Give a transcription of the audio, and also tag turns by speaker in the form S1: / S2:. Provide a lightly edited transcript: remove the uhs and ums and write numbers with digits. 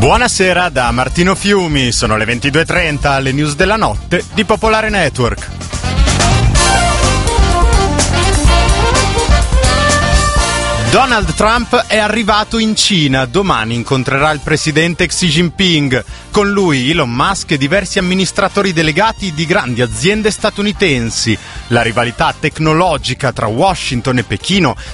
S1: Buonasera da Martino Fiumi, sono le 22:30, le news della notte di Popolare Network. Donald Trump è arrivato in Cina, domani incontrerà il presidente Xi Jinping. Con lui Elon Musk e diversi amministratori delegati di grandi aziende statunitensi. La rivalità tecnologica tra Washington e Pechino